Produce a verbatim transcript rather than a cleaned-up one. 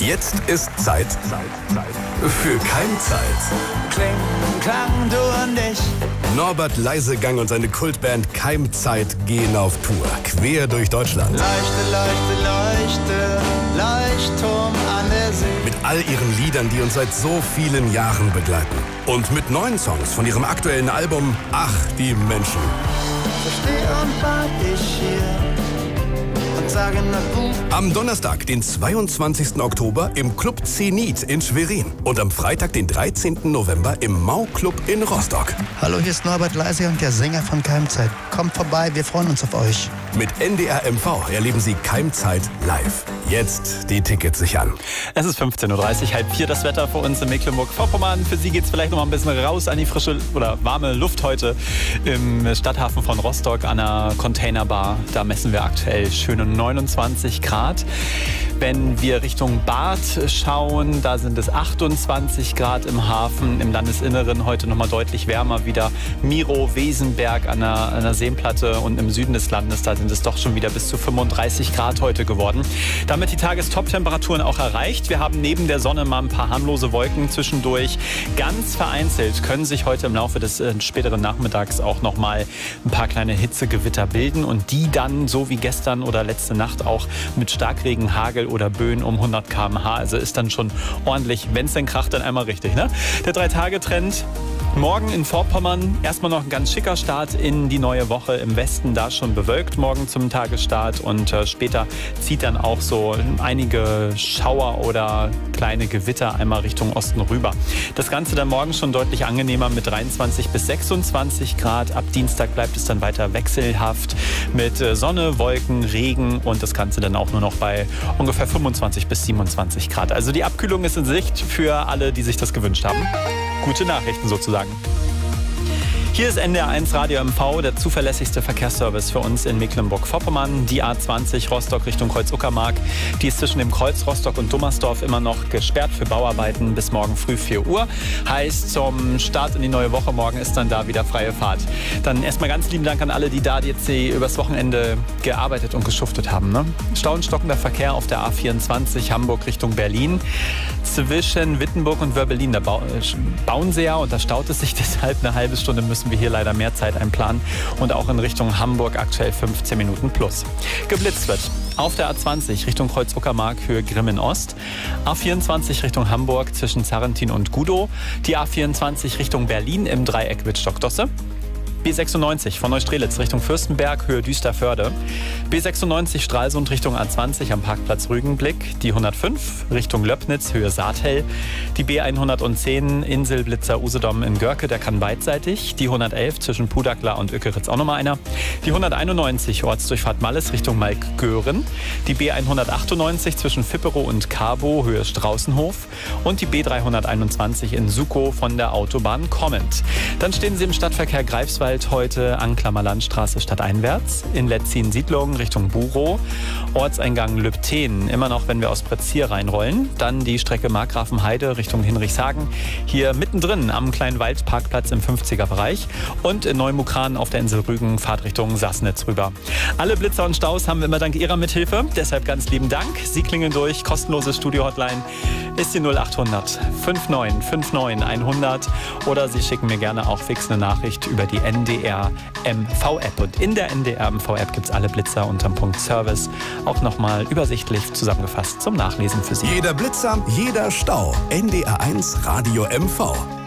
Jetzt ist Zeit für Keimzeit. Kling, klang, du und ich. Norbert Leisegang und seine Kultband Keimzeit gehen auf Tour, quer durch Deutschland. Leuchte, leuchte, leuchte, Leuchtturm an der See. Mit all ihren Liedern, die uns seit so vielen Jahren begleiten. Und mit neuen Songs von ihrem aktuellen Album Ach, die Menschen. Ich steh und wart ich hier und sage na gut. Am Donnerstag, den zweiundzwanzigsten Oktober im Club Zenit in Schwerin. Und am Freitag, den dreizehnten November im Mau-Club in Rostock. Hallo, hier ist Norbert Leisegang, der Sänger von Keimzeit. Kommt vorbei, wir freuen uns auf euch. Mit N D R M V erleben Sie Keimzeit live. Jetzt die Tickets sichern. Es ist fünfzehn Uhr dreißig, halb vier das Wetter für uns in Mecklenburg-Vorpommern. Für Sie geht es vielleicht noch mal ein bisschen raus an die frische oder warme Luft heute im Stadthafen von Rostock an einer Containerbar. Da messen wir aktuell schöne neunundzwanzig Grad. Wenn wir Richtung Bad schauen, da sind es achtundzwanzig Grad im Hafen. Im Landesinneren heute noch mal deutlich wärmer wieder. Miro, Wesenberg an der, an der Seenplatte und im Süden des Landes, da sind es doch schon wieder bis zu fünfunddreißig Grad heute geworden. Damit die Tagestop-Temperaturen auch erreicht. Wir haben neben der Sonne mal ein paar harmlose Wolken zwischendurch. Ganz vereinzelt können sich heute im Laufe des äh, späteren Nachmittags auch noch mal ein paar kleine Hitzegewitter bilden und die dann, so wie gestern oder letzte Nacht, auch mit Starkregen, Hagel oder Böen um hundert Kilometer pro Stunde. Also ist dann schon ordentlich, wenn es denn kracht, dann einmal richtig. Ne? Der Drei-Tage-Trend. Morgen in Vorpommern erstmal noch ein ganz schicker Start in die neue Woche. Im Westen da schon bewölkt morgen zum Tagesstart und äh, später zieht dann auch so einige Schauer oder kleine Gewitter einmal Richtung Osten rüber. Das Ganze dann morgen schon deutlich angenehmer mit dreiundzwanzig bis sechsundzwanzig Grad. Ab Dienstag bleibt es dann weiter wechselhaft mit äh, Sonne, Wolken, Regen und das Ganze dann auch nur noch bei ungefähr fünfundzwanzig bis siebenundzwanzig Grad. Also die Abkühlung ist in Sicht für alle, die sich das gewünscht haben. Gute Nachrichten sozusagen. Hier ist N D R eins Radio M V, der zuverlässigste Verkehrsservice für uns in Mecklenburg-Vorpommern. Die A zwanzig Rostock Richtung Kreuz-Uckermark, die ist zwischen dem Kreuz Rostock und Dummersdorf immer noch gesperrt für Bauarbeiten bis morgen früh vier Uhr. Heißt, zum Start in die neue Woche morgen ist dann da wieder freie Fahrt. Dann erstmal ganz lieben Dank an alle, die da jetzt übers Wochenende gearbeitet und geschuftet haben. Ne? Stau und stockender Verkehr auf der A vierundzwanzig Hamburg Richtung Berlin. Zwischen Wittenburg und Wörbelin, da bauen sie ja und da staut es sich deshalb eine halbe Stunde, müssen wir hier leider mehr Zeit einplanen. Und auch in Richtung Hamburg aktuell fünfzehn Minuten plus. Geblitzt wird auf der A zwanzig Richtung Kreuz-Uckermark, Höhe Grimmen Ost. A vierundzwanzig Richtung Hamburg zwischen Zarrentin und Gudow. Die A vierundzwanzig Richtung Berlin im Dreieck Wittstock-Dosse. B sechsundneunzig von Neustrelitz Richtung Fürstenberg, Höhe Düsterförde. B sechsundneunzig Stralsund Richtung A zwanzig am Parkplatz Rügenblick. Die hundertfünf Richtung Löbnitz, Höhe Saathell. Die B hundertzehn Inselblitzer Usedom in Görke, der kann beidseitig. Die hundertelf zwischen Pudagla und Ökeritz auch nochmal einer. Die hunderteinundneunzig Ortsdurchfahrt Malles Richtung Malk-Göhren. Die B hundertachtundneunzig zwischen Fippero und Carbo, Höhe Straußenhof. Und die B dreihunderteinundzwanzig in Sukow von der Autobahn kommend. Dann stehen Sie im Stadtverkehr Greifswald heute Anklammer Landstraße stadteinwärts, in Letzin Siedlung Richtung Burow, Ortseingang Lübten, immer noch, wenn wir aus Pretzier reinrollen, dann die Strecke Markgrafenheide Richtung Hinrichshagen, hier mittendrin am kleinen Waldparkplatz im fünfziger Bereich und in Neumukran auf der Insel Rügen Fahrtrichtung Sassnitz rüber. Alle Blitzer und Staus haben wir immer dank Ihrer Mithilfe, deshalb ganz lieben Dank. Sie klingeln durch, kostenlose Studio-Hotline ist die null achthundert neunundfünfzig neunundfünfzig hundert oder Sie schicken mir gerne auch fix eine Nachricht über die N D R M V-App. Und in der N D R M V-App gibt es alle Blitzer unterm Punkt Service auch nochmal übersichtlich zusammengefasst zum Nachlesen für Sie. Jeder Blitzer, jeder Stau. N D R eins Radio M V.